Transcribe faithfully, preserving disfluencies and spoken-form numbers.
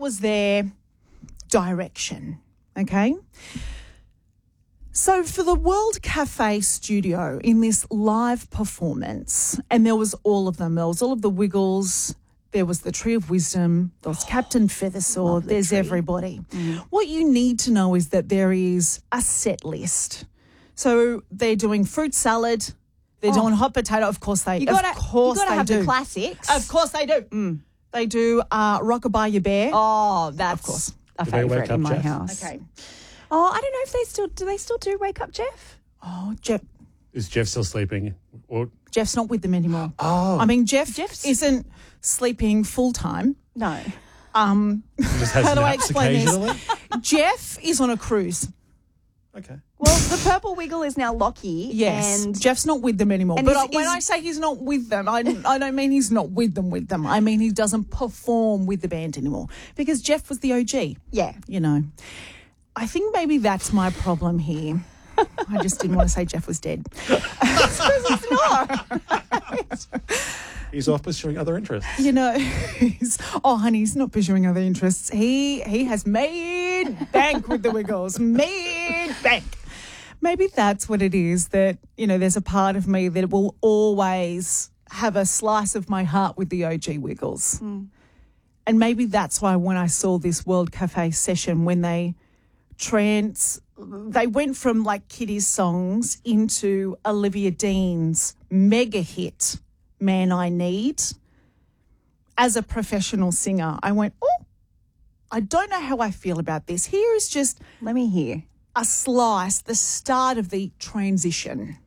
was their direction, okay? So for the World Cafe studio in this live performance, and there was all of them, there was all of the Wiggles, there was the Tree of Wisdom, there was Captain Feathersword, the there's tree. everybody. Mm. What you need to know is that there is a set list. So they're doing fruit salad, they're Oh. doing hot potato, of course they You gotta, of course you gotta they have do. the classics. Of course they do. Mm. They do uh, Rockabye Your Bear. Oh, that's Of course. a Do they wake favourite up in my Jeff? house. Okay. Oh, I don't know if they still do. They still do Wake Up Jeff? Oh, Jeff. Is Jeff still sleeping? Or Jeff's not with them anymore. oh, I mean, Jeff Jeff's- isn't sleeping full time. No. Um, he just has how do I naps explain this? occasionally. Jeff is on a cruise. Okay. Well, the Purple Wiggle is now Lockie. Yes, And Jeff's not with them anymore. and But is- I- when is- I say he's not with them, I, I don't mean he's not with them with them. I mean he doesn't perform with the band anymore because Jeff was the O G. yeah. You know, I think maybe that's my problem here. I just didn't want to say Jeff was dead. It's not. He's off pursuing other interests. You know, he's, oh, honey, he's not pursuing other interests. He he has made bank with the Wiggles, made bank. Maybe that's what it is, that, you know, there's a part of me that will always have a slice of my heart with the O G Wiggles. Mm. And maybe that's why when I saw this World Cafe session, when they trans, they went from like Kitty's songs into Olivia Dean's mega hit, Man I Need. As a professional singer, I went, oh, I don't know how I feel about this. Here is just Let me hear. a slice, the start of the transition.